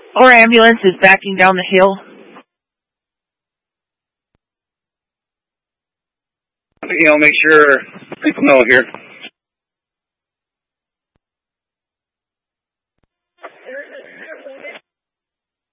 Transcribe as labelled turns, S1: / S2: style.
S1: Our ambulance is backing down the hill.
S2: Make sure people know here.